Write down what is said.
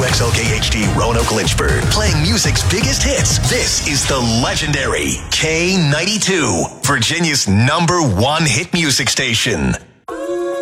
WXLK-HD Roanoke Lynchburg, playing music's biggest hits. This is the legendary K92, Virginia's #1 hit music station.